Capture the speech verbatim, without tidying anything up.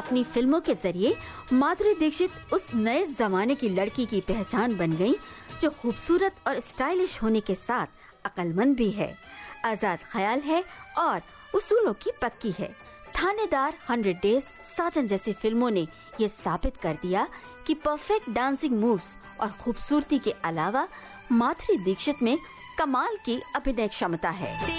अपनी फिल्मों के जरिए माधुरी दीक्षित उस नए जमाने की लड़की की पहचान बन गईं, जो खूबसूरत और स्टाइलिश होने के साथ अक्लमंद भी है, आजाद ख्याल है और उसूलों की पक्की है। थानेदार, हंड्रेड डेज, साजन जैसी फिल्मों ने ये साबित कर दिया कि परफेक्ट डांसिंग मूव्स और खूबसूरती के अलावा माधुरी दीक्षित में कमाल की अभिनय क्षमता है।